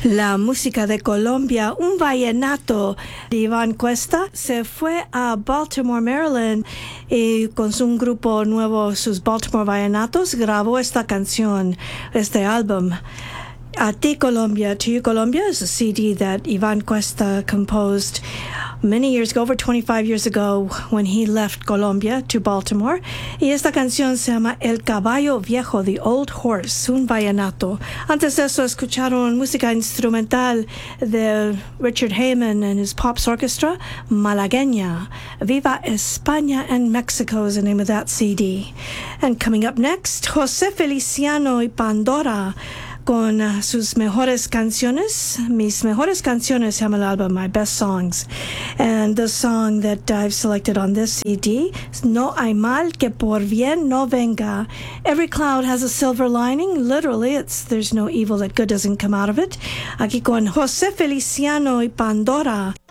La música de Colombia, un vallenato de Iván Cuesta, se fue a Baltimore, Maryland, y con un grupo nuevo, sus Baltimore Vallenatos, grabó esta canción, este álbum. A Ti Colombia, To You Colombia is a CD that Iván Cuesta composed many years ago, over 25 years ago, when he left Colombia to Baltimore. Y esta canción se llama El Caballo Viejo, The Old Horse, un vallenato. Antes de eso escucharon música instrumental de Richard Heyman and his Pops Orchestra, Malagueña. Viva España and Mexico is the name of that CD. And coming up next, José Feliciano y Pandora, con sus mejores canciones. Mis mejores canciones se llama el album, My Best Songs. And the song that I've selected on this CD is No hay mal que por bien no venga. Every cloud has a silver lining. Literally, there's no evil that good doesn't come out of it. Aquí con José Feliciano y Pandora.